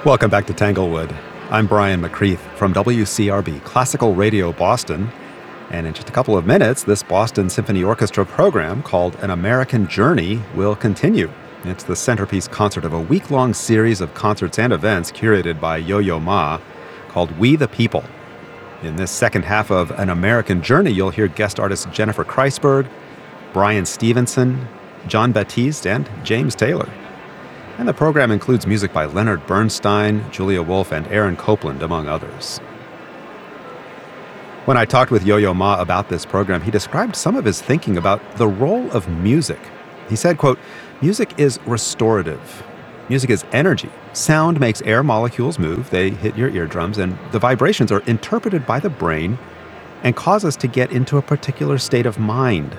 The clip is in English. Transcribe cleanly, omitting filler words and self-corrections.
Welcome back to Tanglewood. I'm Brian McCreath from WCRB Classical Radio Boston. And in just a couple of minutes, this Boston Symphony Orchestra program called An American Journey will continue. It's the centerpiece concert of a week-long series of concerts and events curated by Yo-Yo Ma called We the People. In this second half of An American Journey, you'll hear guest artists Jennifer Kreisberg, Brian Stevenson, Jon Batiste, and James Taylor. And the program includes music by Leonard Bernstein, Julia Wolf, and Aaron Copland, among others. When I talked with Yo-Yo Ma about this program, he described some of his thinking about the role of music. He said, quote, "Music is restorative. Music is energy. Sound makes air molecules move. They hit your eardrums, and the vibrations are interpreted by the brain and cause us to get into a particular state of mind.